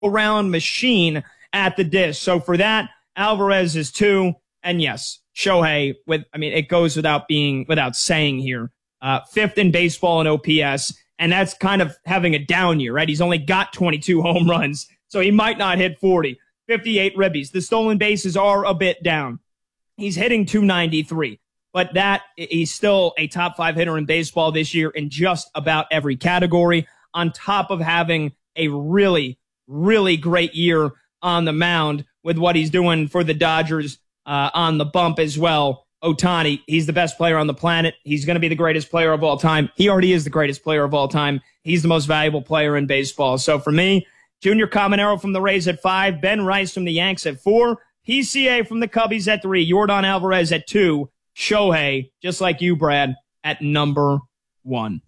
around machine at the disc. So for that, Alvarez is 2. And yes, Shohei it goes without saying here. 5th in baseball in OPS. And that's kind of having a down year, right? He's only got 22 home runs, so he might not hit 40. 58 ribbies. The stolen bases are a bit down. He's hitting 293, but he's still a top 5 hitter in baseball this year in just about every category, on top of having a really, really great year on the mound with what he's doing for the Dodgers on the bump as well. Ohtani, he's the best player on the planet. He's going to be the greatest player of all time. He already is the greatest player of all time. He's the most valuable player in baseball. So for me, Junior Caminero from the Rays at 5, Ben Rice from the Yanks at 4, PCA from the Cubbies at 3, Yordan Alvarez at 2, Shohei, just like you, Brad, at number 1.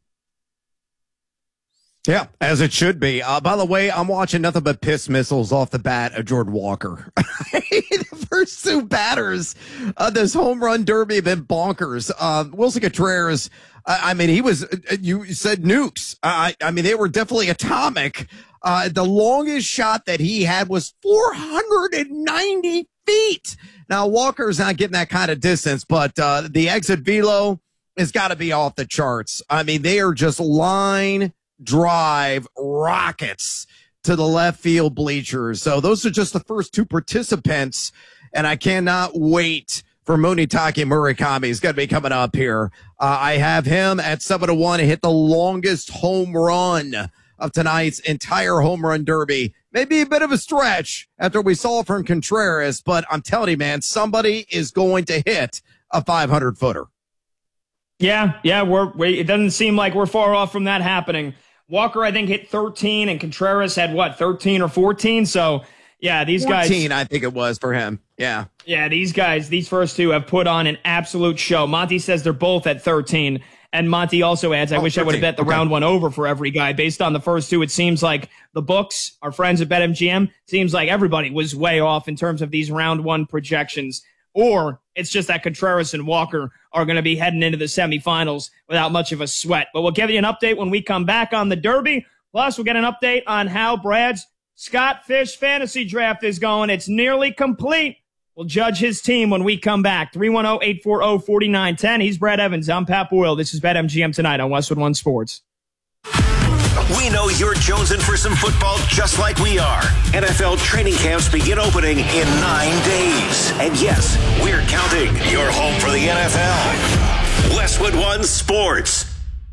Yeah, as it should be. By the way, I'm watching nothing but piss missiles off the bat of Jordan Walker. The first 2 batters of this home run derby have been bonkers. Wilson Contreras, he was, you said nukes. They were definitely atomic. The longest shot that he had was 490 feet. Now, Walker's not getting that kind of distance, but the exit velo has got to be off the charts. They are just line drive rockets to the left field bleachers. So those are just the first 2 participants, and I cannot wait for Munetake Murakami. He's going to be coming up here. I have him at 7-1 to hit the longest home run of tonight's entire home run derby. Maybe a bit of a stretch after we saw from Contreras, but I'm telling you, man, somebody is going to hit a 500-footer. Yeah, it doesn't seem like we're far off from that happening. Walker, I think, hit 13, and Contreras had, 13 or 14? So, yeah, these 14, guys. 14, I think it was for him. Yeah. Yeah, these guys, these first 2 have put on an absolute show. Monty says they're both at 13, and Monty also adds, I wish 13. I would have bet the round 1 over for every guy. Based on the first 2, it seems like the books, our friends at BetMGM, seems like everybody was way off in terms of these round 1 projections. Or it's just that Contreras and Walker are going to be heading into the semifinals without much of a sweat. But we'll give you an update when we come back on the Derby. Plus, we'll get an update on how Brad's Scott Fish fantasy draft is going. It's nearly complete. We'll judge his team when we come back. 310-840-4910. He's Brad Evans. I'm Pat Boyle. This is BetMGM Tonight on Westwood One Sports. We know you're jonesing for some football just like we are. NFL training camps begin opening in 9 days. And yes, we're counting. You're home for the NFL. Westwood One Sports.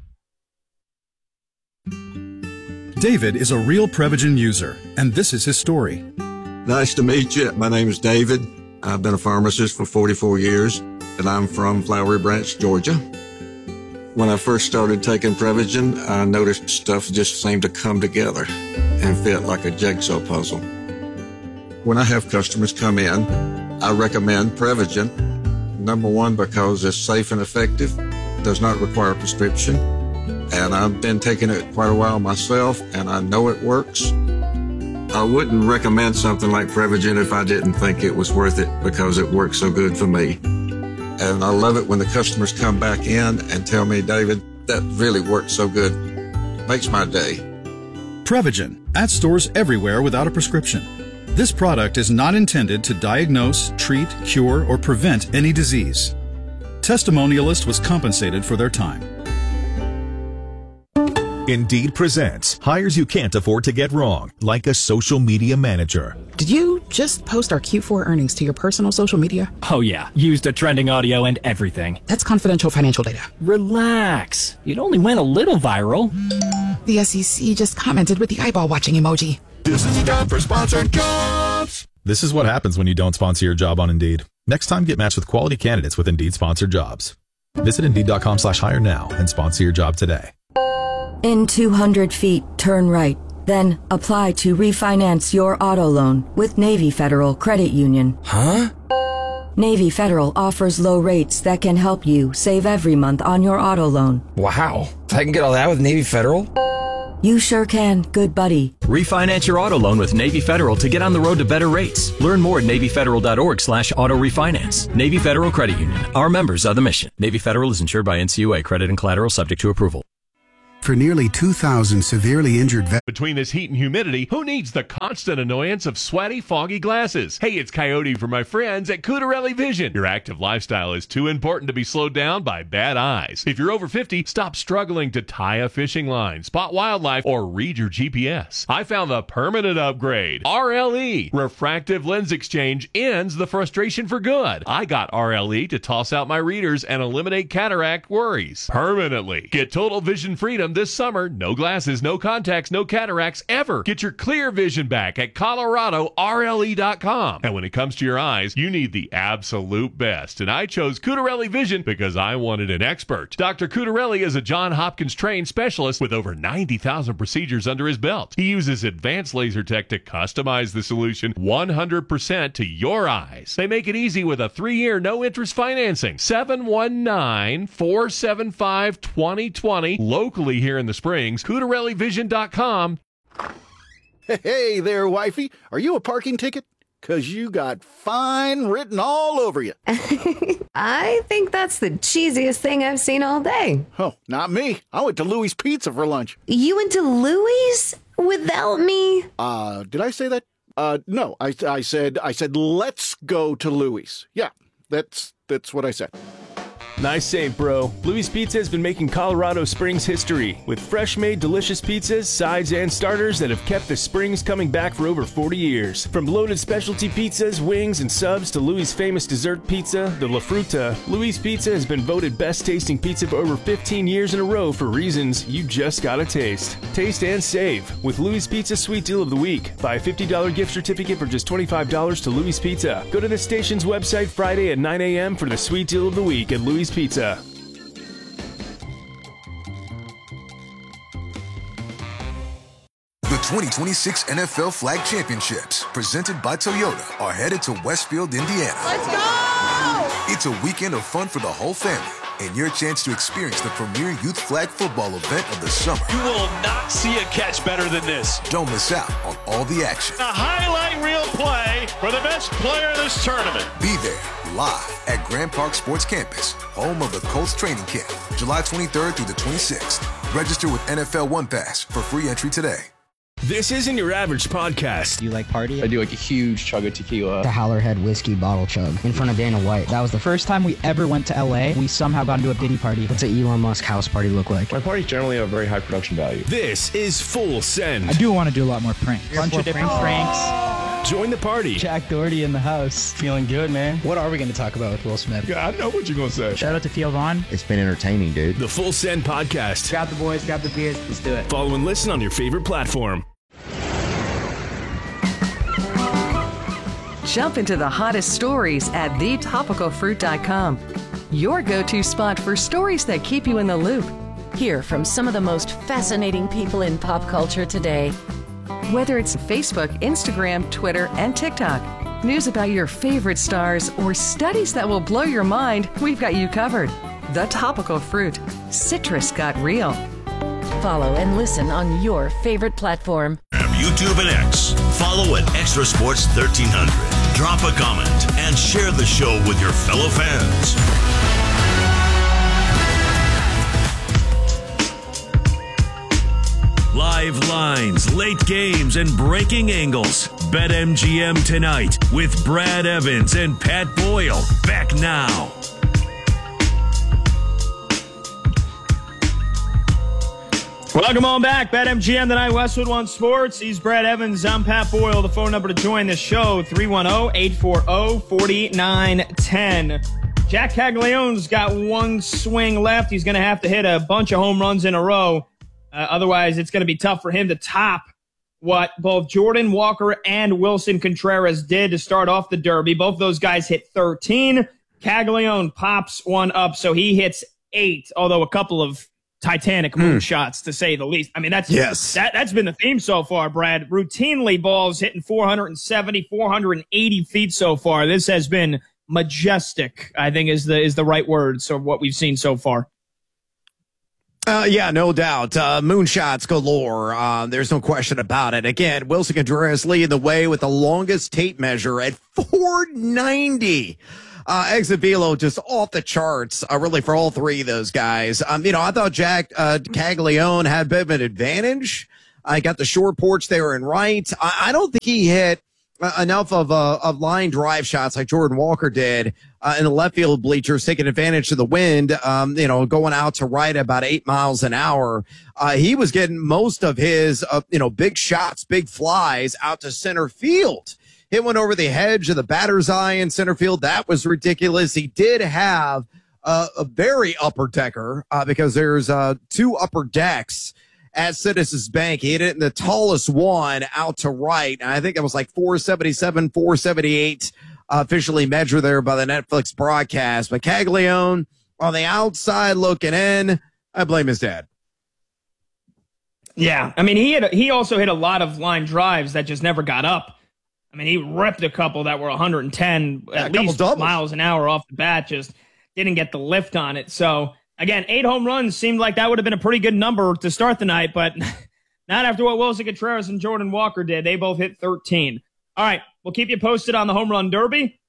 David is a real Prevagen user, and this is his story. Nice to meet you. My name is David. I've been a pharmacist for 44 years, and I'm from Flowery Branch, Georgia. When I first started taking Prevagen, I noticed stuff just seemed to come together and fit like a jigsaw puzzle. When I have customers come in, I recommend Prevagen. Number 1, because it's safe and effective, does not require a prescription, and I've been taking it quite a while myself, and I know it works. I wouldn't recommend something like Prevagen if I didn't think it was worth it because it works so good for me. And I love it when the customers come back in and tell me, David, that really worked so good. Makes my day. Prevagen, at stores everywhere without a prescription. This product is not intended to diagnose, treat, cure, or prevent any disease. Testimonialist was compensated for their time. Indeed presents hires you can't afford to get wrong, like a social media manager. Did you just post our Q4 earnings to your personal social media? Oh yeah, used a trending audio and everything. That's confidential financial data. Relax. It only went a little viral. The SEC just commented with the eyeball watching emoji. This is time for sponsored jobs. This is what happens when you don't sponsor your job on Indeed. Next time, get matched with quality candidates with Indeed sponsored jobs. Visit Indeed.com/hire now and sponsor your job today. In 200 feet, turn right. Then apply to refinance your auto loan with Navy Federal Credit Union. Huh? Navy Federal offers low rates that can help you save every month on your auto loan. Wow. I can get all that with Navy Federal? You sure can, good buddy. Refinance your auto loan with Navy Federal to get on the road to better rates. Learn more at NavyFederal.org/auto refinance. Navy Federal Credit Union. Our members are the mission. Navy Federal is insured by NCUA. Credit and collateral subject to approval. For nearly 2,000 severely injured vets. Between this heat and humidity, who needs the constant annoyance of sweaty, foggy glasses? Hey, it's Coyote for my friends at Cutarelli Vision. Your active lifestyle is too important to be slowed down by bad eyes. If you're over 50, stop struggling to tie a fishing line, spot wildlife, or read your GPS. I found the permanent upgrade. RLE, Refractive Lens Exchange, ends the frustration for good. I got RLE to toss out my readers and eliminate cataract worries permanently. Get total vision freedom this summer. No glasses, no contacts, no cataracts ever. Get your clear vision back at ColoradoRLE.com. And when it comes to your eyes, you need the absolute best. And I chose Cutarelli Vision because I wanted an expert. Dr. Cutarelli is a Johns Hopkins trained specialist with over 90,000 procedures under his belt. He uses advanced laser tech to customize the solution 100% to your eyes. They make it easy with a 3-year no-interest financing. 719-475-2020. Locally here in the Springs, CutarelliVision.com. Hey there, wifey. Are you a parking ticket? 'Cause you got fine written all over you. I think that's the cheesiest thing I've seen all day. Oh, not me. I went to Louis Pizza for lunch. You went to Louis without me? Did I say that? No. I said let's go to Louis. Yeah, that's what I said. Nice save, bro. Louis Pizza has been making Colorado Springs history with fresh-made delicious pizzas, sides, and starters that have kept the Springs coming back for over 40 years. From bloated specialty pizzas, wings, and subs to Louis' famous dessert pizza, the La Fruta, Louis Pizza has been voted best-tasting pizza for over 15 years in a row for reasons you just gotta taste. Taste and save with Louis Pizza Sweet Deal of the Week. Buy a $50 gift certificate for just $25 to Louis Pizza. Go to the station's website Friday at 9 a.m. for the Sweet Deal of the Week at Louis Pizza. The 2026 NFL Flag Championships, presented by Toyota, are headed to Westfield, Indiana. Let's go! It's a weekend of fun for the whole family and your chance to experience the premier youth flag football event of the summer. You will not see a catch better than this. Don't miss out on all the action. A highlight reel play for the best player of this tournament. Be there live at Grand Park Sports Campus, home of the Colts training camp, July 23rd through the 26th. Register with NFL One Pass for free entry today. This isn't your average podcast. Do you like party? I do like a huge chug of tequila. The Howlerhead whiskey bottle chug in front of Dana White. That was the first time we ever went to LA. We somehow got into a Diddy party. What's an Elon Musk house party look like? My parties generally have very high production value. This is Full Send. I do want to do a lot more pranks. Bunch of different pranks. Join the party. Jack Doherty in the house. Feeling good, man. What are we going to talk about with Will Smith? Yeah, I know what you're going to say. Shout out to Theo Vaughn. It's been entertaining, dude. The Full Send Podcast. Grab the boys, grab the beers. Let's do it. Follow and listen on your favorite platform. Jump into the hottest stories at thetopicalfruit.com. Your go-to spot for stories that keep you in the loop. Hear from some of the most fascinating people in pop culture today. Whether it's Facebook, Instagram, Twitter, and TikTok, news about your favorite stars, or studies that will blow your mind, we've got you covered. The Topical Fruit. Citrus got real. Follow and listen on your favorite platform. YouTube and X. Follow at Extra Sports 1300. Drop a comment and share the show with your fellow fans. Live lines, late games, and breaking angles. BetMGM tonight with Brad Evans and Pat Boyle. Back now. Welcome on back. BetMGM tonight, Westwood One Sports. He's Brad Evans. I'm Pat Boyle. The phone number to join the show, 310-840-4910. Jack Caglianone's got one swing left. He's going to have to hit a bunch of home runs in a row. Otherwise, it's going to be tough for him to top what both Jordan Walker and Wilson Contreras did to start off the Derby. Both those guys hit 13. Caglianone pops one up, so he hits 8, although a couple of Titanic moonshots, to say the least. I mean, that's been the theme so far, Brad. Routinely balls hitting 470, 480 feet so far. This has been majestic, I think is the right word. So what we've seen so far. Yeah, no doubt. Moonshots galore. There's no question about it. Again, Wilson Contreras leading the way with the longest tape measure at 490. Exit velo just off the charts, really, for all three of those guys. I thought Jack Caglione had a bit of an advantage. I got the short porch there and right. I don't think he hit enough of line drive shots like Jordan Walker did in the left field bleachers, taking advantage of the wind, going out to right about 8 miles an hour. He was getting most of his, big shots, big flies out to center field. Hit one over the hedge of the batter's eye in center field. That was ridiculous. He did have a very upper decker because there's two upper decks at Citizens Bank. He hit it in the tallest one out to right. And I think it was like 477, 478 officially measured there by the Netflix broadcast. But Caglione on the outside looking in, I blame his dad. Yeah. I mean, he also hit a lot of line drives that just never got up. I mean, he ripped a couple that were 110 at least miles an hour off the bat, just didn't get the lift on it. So, again, 8 home runs seemed like that would have been a pretty good number to start the night, but not after what Wilson Contreras and Jordan Walker did. They both hit 13. All right, we'll keep you posted on the Home Run Derby.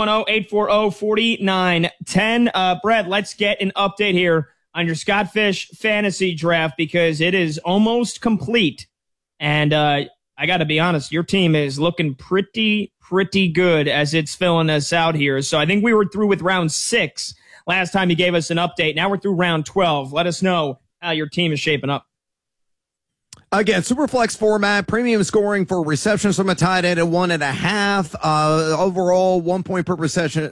310-840-4910. Brett, let's get an update here on your Scott Fish fantasy draft because it is almost complete. And I got to be honest, your team is looking pretty good as it's filling us out here. So I think we were through with round 6 last time you gave us an update. Now we're through round 12. Let us know how your team is shaping up. Again, Superflex format, premium scoring for receptions from a tight end at 1.5. Overall, 1 point per reception,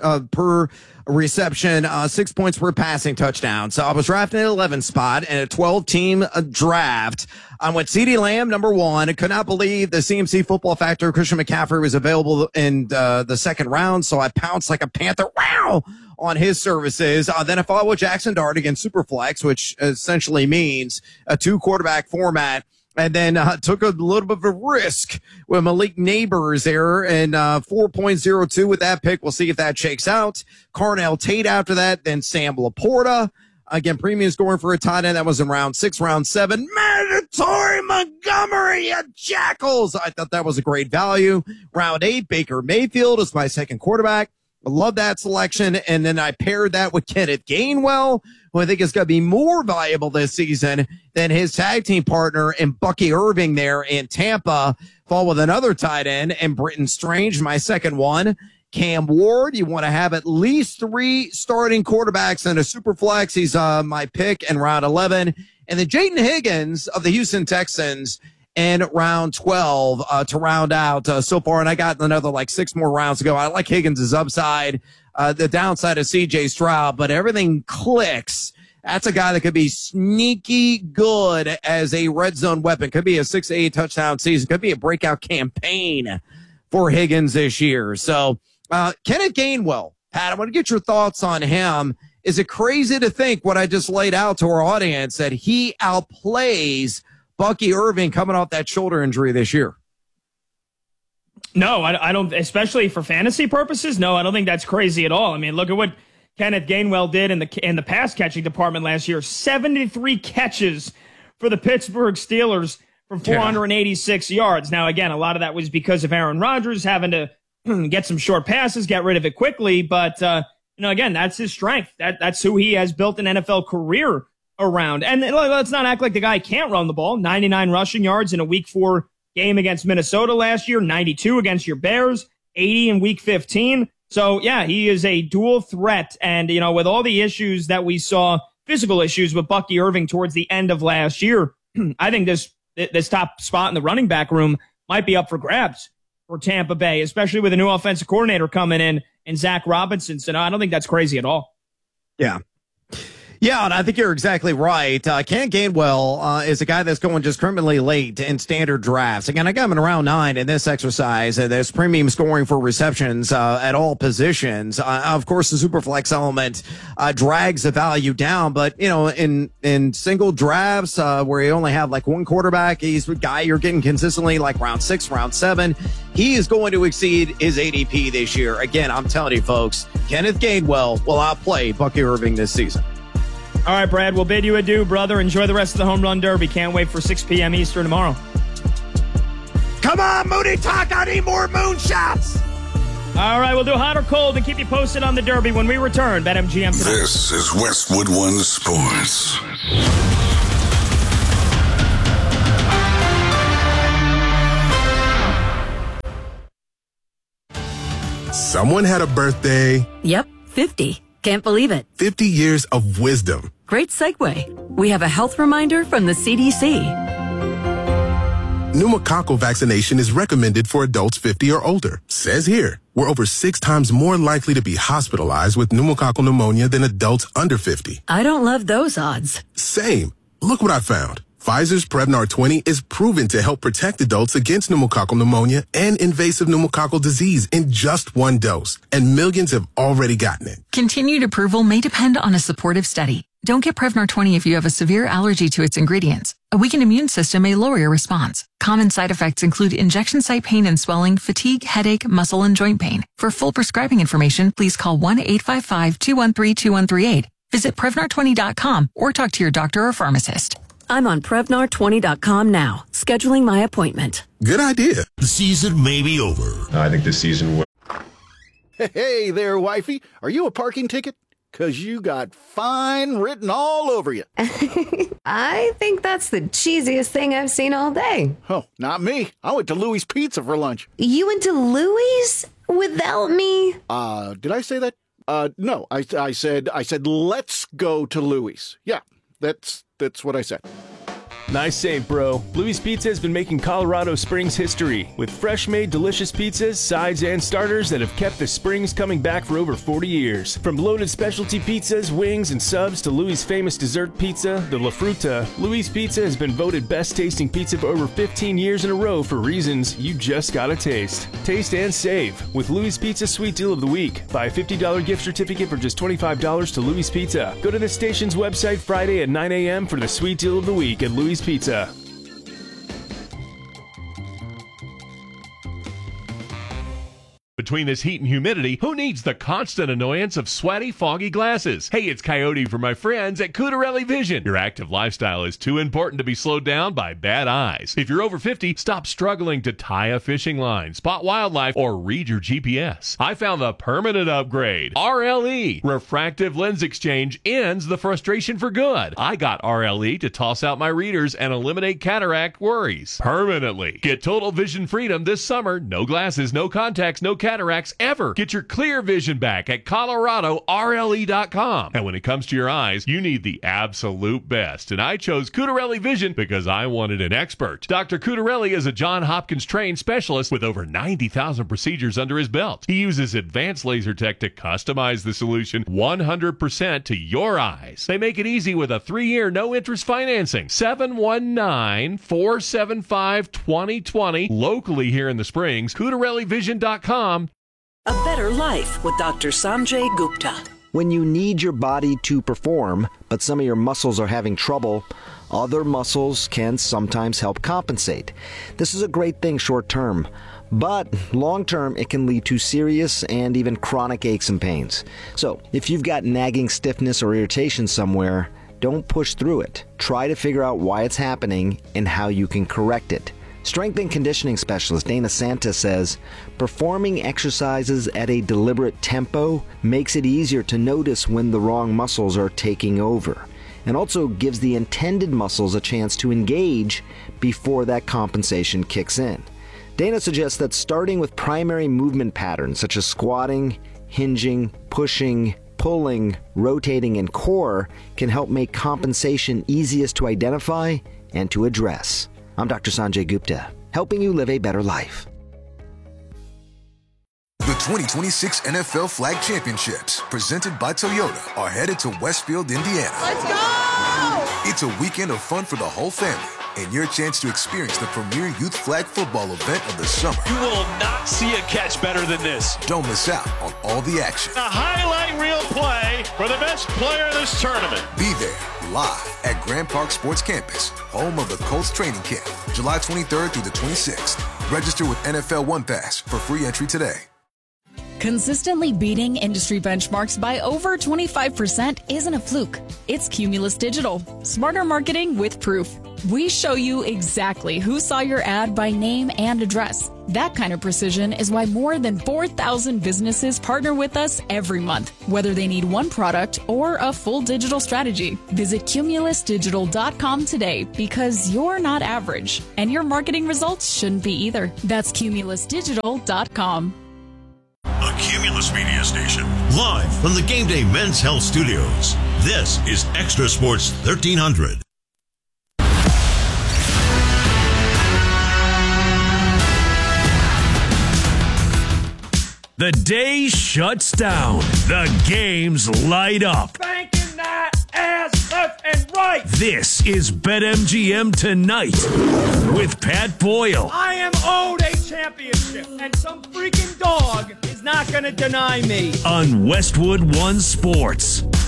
6 points per passing touchdown. So I was drafting at 11 spot in a 12-team draft. I went CeeDee Lamb, number 1. I could not believe the CMC football factor. Christian McCaffrey was available in the second round, so I pounced like a panther. Wow! On his services. Then I followed with Jackson Dart against Superflex, which essentially means a 2-quarterback format. And then took a little bit of a risk with Malik Neighbors there and 4.02 with that pick. We'll see if that shakes out. Carnell Tate after that, then Sam Laporta. Again, premium scoring for a tight end. That was in round 6, round 7. Mandatory Montgomery at Jackals. I thought that was a great value. Round 8, Baker Mayfield is my second quarterback. I love that selection. And then I paired that with Kenneth Gainwell, who I think is going to be more valuable this season than his tag team partner in Bucky Irving there in Tampa. Fall with another tight end and Britton Strange, my second one. Cam Ward, you want to have at least 3 starting quarterbacks in a super flex. He's my pick in round 11. And then Jaden Higgins of the Houston Texans in round 12 to round out so far. And I got another 6 more rounds to go. I like Higgins' upside. The downside of CJ Stroud, but everything clicks. That's a guy that could be sneaky good as a red zone weapon. Could be a 6 to 8 touchdown season. Could be a breakout campaign for Higgins this year. So, Kenneth Gainwell, Pat, I want to get your thoughts on him. Is it crazy to think what I just laid out to our audience that he outplays Bucky Irving coming off that shoulder injury this year? No, I don't, especially for fantasy purposes. No, I don't think that's crazy at all. I mean, look at what Kenneth Gainwell did in the pass catching department last year. 73 catches for the Pittsburgh Steelers for 486 yards. Now, again, a lot of that was because of Aaron Rodgers having to get some short passes, get rid of it quickly. But, again, that's his strength. That's who he has built an NFL career around. And let's not act like the guy can't run the ball. 99 rushing yards in a Week 4 game against Minnesota last year, 92 against your Bears, 80 in Week 15. So, yeah, he is a dual threat. And, with all the issues that we saw, physical issues with Bucky Irving towards the end of last year, I think this top spot in the running back room might be up for grabs for Tampa Bay, especially with a new offensive coordinator coming in and Zach Robinson. So, no, I don't think that's crazy at all. Yeah. Yeah, and I think you're exactly right. Ken Gainwell is a guy that's going just criminally late in standard drafts. Again, I got him in round 9 in this exercise. There's premium scoring for receptions at all positions. Of course, the Superflex element drags the value down, but in single drafts where you only have one quarterback, he's a guy you're getting consistently round 6, round 7. He is going to exceed his ADP this year. Again, I'm telling you, folks, Kenneth Gainwell will outplay Bucky Irving this season. All right, Brad, we'll bid you adieu, brother. Enjoy the rest of the Home Run Derby. Can't wait for 6 p.m. Eastern tomorrow. Come on, Mooney Talk. I need more moonshots. All right, we'll do hot or cold and keep you posted on the Derby when we return. BetMGM tonight. This is Westwood One Sports. Someone had a birthday. Yep, 50. Can't believe it. 50 years of wisdom. Great segue. We have a health reminder from the CDC. Pneumococcal vaccination is recommended for adults 50 or older. Says here, we're over 6 times more likely to be hospitalized with pneumococcal pneumonia than adults under 50. I don't love those odds. Same. Look what I found. Pfizer's Prevnar 20 is proven to help protect adults against pneumococcal pneumonia and invasive pneumococcal disease in just 1 dose, and millions have already gotten it. Continued approval may depend on a supportive study. Don't get Prevnar 20 if you have a severe allergy to its ingredients. A weakened immune system may lower your response. Common side effects include injection site pain and swelling, fatigue, headache, muscle, and joint pain. For full prescribing information, please call 1-855-213-2138. Visit Prevnar20.com or talk to your doctor or pharmacist. I'm on Prevnar20.com now, scheduling my appointment. Good idea. The season may be over. I think this season will. Hey there, wifey. Are you a parking ticket? 'Cause you got fine written all over you. I think that's the cheesiest thing I've seen all day. Oh, not me. I went to Louis Pizza for lunch. You went to Louis without me? Did I say that? No. I said let's go to Louis. Yeah, that's what I said. Nice save, bro. Louis Pizza has been making Colorado Springs history with fresh-made delicious pizzas, sides, and starters that have kept the Springs coming back for over 40 years. From loaded specialty pizzas, wings, and subs to Louis' famous dessert pizza, the La Fruta, Louis Pizza has been voted best-tasting pizza for over 15 years in a row for reasons you just gotta taste. Taste and save with Louis Pizza Sweet Deal of the Week. Buy a $50 gift certificate for just $25 to Louis Pizza. Go to the station's website Friday at 9 a.m. for the Sweet Deal of the Week at Louis Pizza. Between this heat and humidity, who needs the constant annoyance of sweaty, foggy glasses? Hey, it's Coyote for my friends at Cutarelli Vision. Your active lifestyle is too important to be slowed down by bad eyes. If you're over 50, stop struggling to tie a fishing line, spot wildlife, or read your GPS. I found the permanent upgrade. RLE, Refractive Lens Exchange, ends the frustration for good. I got RLE to toss out my readers and eliminate cataract worries permanently. Get total vision freedom this summer. No glasses, no contacts, no cataracts ever. Get your clear vision back at ColoradoRLE.com. And when it comes to your eyes, you need the absolute best. And I chose Cutarelli Vision because I wanted an expert. Dr. Cutarelli is a Johns Hopkins trained specialist with over 90,000 procedures under his belt. He uses advanced laser tech to customize the solution 100% to your eyes. They make it easy with a 3-year no-interest financing. 719-475-2020. Locally here in the Springs, CutarelliVision.com. A better life with Dr. Sanjay Gupta. When you need your body to perform, but some of your muscles are having trouble, other muscles can sometimes help compensate. This is a great thing short term, but long term it can lead to serious and even chronic aches and pains. So if you've got nagging stiffness or irritation somewhere, don't push through it. Try to figure out why it's happening and how you can correct it. Strength and conditioning specialist Dana Santa says, performing exercises at a deliberate tempo makes it easier to notice when the wrong muscles are taking over, and also gives the intended muscles a chance to engage before that compensation kicks in. Dana suggests that starting with primary movement patterns such as squatting, hinging, pushing, pulling, rotating, and core can help make compensation easiest to identify and to address. I'm Dr. Sanjay Gupta, helping you live a better life. The 2026 NFL Flag Championships, presented by Toyota, are headed to Westfield, Indiana. Let's go! It's a weekend of fun for the whole family and your chance to experience the premier youth flag football event of the summer. You will not see a catch better than this. Don't miss out on all the action. A highlight reel play for the best player in this tournament. Be there live at Grand Park Sports Campus, home of the Colts training camp, July 23rd through the 26th. Register with NFL One Pass for free entry today. Consistently beating industry benchmarks by over 25% isn't a fluke. It's Cumulus Digital. Smarter marketing with proof. We show you exactly who saw your ad by name and address. That kind of precision is why more than 4,000 businesses partner with us every month, whether they need one product or a full digital strategy. Visit cumulusdigital.com today because you're not average, and your marketing results shouldn't be either. That's cumulusdigital.com. A Cumulus Media Station, live from the Game Day Men's Health Studios. This is Extra Sports 1300. The day shuts down. The games light up. Banking that ass left and right. This is BetMGM Tonight with Pat Boyle. I am owed a championship, and some freaking dog is not going to deny me. On Westwood One Sports.